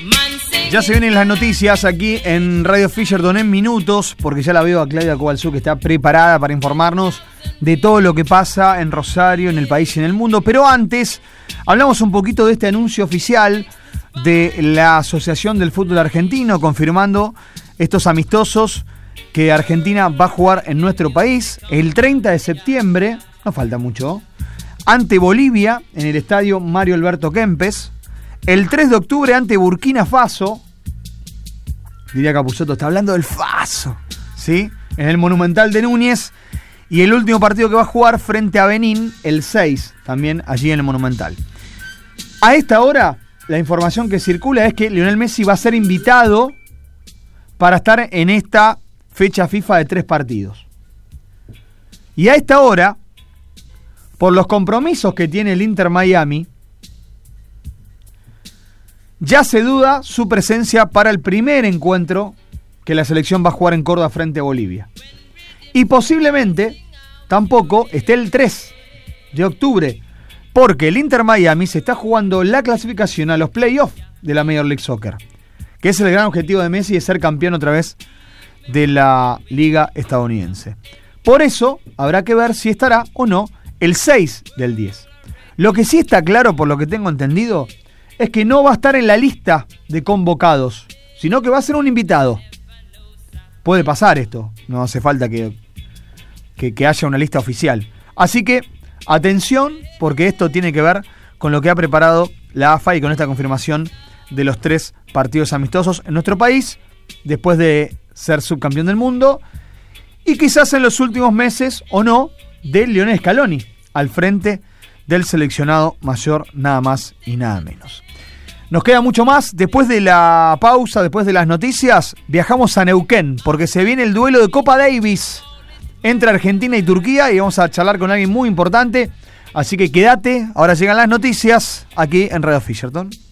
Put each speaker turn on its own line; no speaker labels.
Ya se vienen las noticias aquí en Radio Fisherton en minutos, porque ya la veo a Claudia Cobalzú, que está preparada para informarnos de todo lo que pasa en Rosario, en el país y en el mundo. Pero antes, hablamos un poquito de este anuncio oficial de la Asociación del Fútbol Argentino, confirmando estos amistosos que Argentina va a jugar en nuestro país el 30 de septiembre, no falta mucho, ante Bolivia en el estadio Mario Alberto Kempes. El 3 de octubre ante Burkina Faso, diría Capusotto, está hablando del Faso, ¿sí? En el Monumental de Núñez. Y el último partido que va a jugar frente a Benín, el 6, también allí en el Monumental. A esta hora, la información que circula es que Lionel Messi va a ser invitado para estar en esta fecha FIFA de 3 partidos. Y a esta hora, por los compromisos que tiene el Inter Miami, ya se duda su presencia para el primer encuentro que la selección va a jugar en Córdoba frente a Bolivia. Y posiblemente tampoco esté el 3 de octubre, porque el Inter Miami se está jugando la clasificación a los playoffs de la Major League Soccer, que es el gran objetivo de Messi, de ser campeón otra vez de la liga estadounidense. Por eso habrá que ver si estará o no el 6 del 10. Lo que sí está claro, por lo que tengo entendido, es que no va a estar en la lista de convocados, sino que va a ser un invitado. Puede pasar esto, no hace falta que haya una lista oficial. Así que, atención, porque esto tiene que ver con lo que ha preparado la AFA y con esta confirmación de los 3 partidos amistosos en nuestro país, después de ser subcampeón del mundo, y quizás en los últimos meses, o no, de Lionel Scaloni, al frente del seleccionado mayor, nada más y nada menos. Nos queda mucho más. Después de la pausa, después de las noticias, viajamos a Neuquén, porque se viene el duelo de Copa Davis entre Argentina y Turquía, y vamos a charlar con alguien muy importante. Así que quédate, ahora llegan las noticias aquí en Radio Fisherton.